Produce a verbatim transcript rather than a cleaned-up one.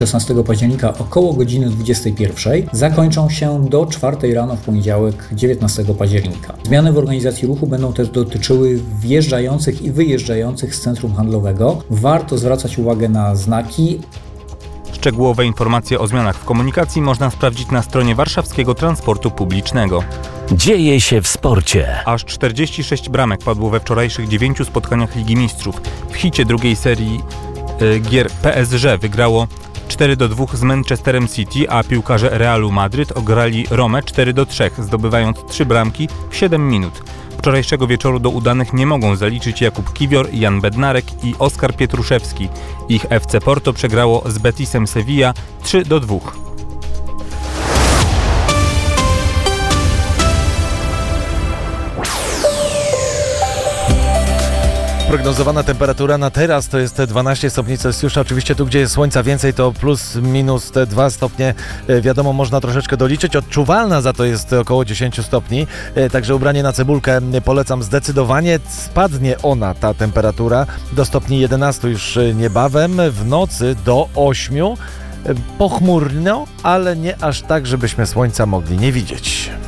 szesnastego października około godziny dwudziestej pierwszej zakończą się do czwartej rano w poniedziałek dziewiętnastego października. Zmiany w organizacji ruchu będą też dotyczyły wjeżdżających i wyjeżdżających z centrum handlowego. Warto zwracać uwagę na znaki. Szczegółowe informacje o zmianach w komunikacji można sprawdzić na stronie Warszawskiego Transportu Publicznego. Dzieje się w sporcie. Aż czterdzieści sześć bramek padło we wczorajszych dziewięciu spotkaniach Ligi Mistrzów. W hicie drugiej serii y, gier P S G wygrało cztery do dwóch z Manchesterem City, a piłkarze Realu Madryt ograli Romę cztery do trzech, zdobywając trzy bramki w siedem minut. Wczorajszego wieczoru do udanych nie mogą zaliczyć Jakub Kiwior, Jan Bednarek i Oskar Pietruszewski. Ich F C Porto przegrało z Betisem Sevilla trzy do dwóch. Prognozowana temperatura na teraz to jest dwanaście stopni Celsjusza. Oczywiście tu, gdzie jest słońca więcej, to plus minus te dwa stopnie. Wiadomo, można troszeczkę doliczyć. Odczuwalna za to jest około dziesięć stopni. Także ubranie na cebulkę polecam zdecydowanie. Spadnie ona, ta temperatura, do stopni jedenastu już niebawem. W nocy do ośmiu. Pochmurno, ale nie aż tak, żebyśmy słońca mogli nie widzieć.